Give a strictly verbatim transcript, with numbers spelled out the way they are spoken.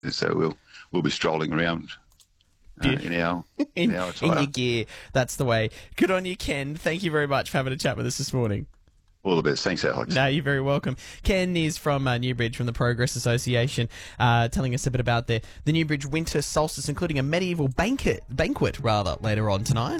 So we'll we'll be strolling around uh, in our in, in, our in attire. your gear. That's the way. Good on you, Ken. Thank you very much for having a chat with us this morning. All the best. Thanks, Alex. No, you're very welcome. Ken is from uh, Newbridge, from the Progress Association, uh, telling us a bit about the, the Newbridge Winter Solstice, including a medieval banquet, banquet rather, later on tonight.